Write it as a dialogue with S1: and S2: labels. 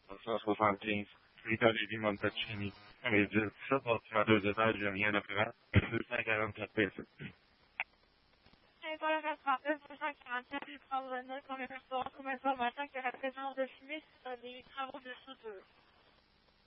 S1: 1975, Rita Levi Montalcini, Regis, portera 2 étages, rien de grand, 244 pesos.
S2: Et pour le restaurant, 247, il prendra 9 combien de personnes?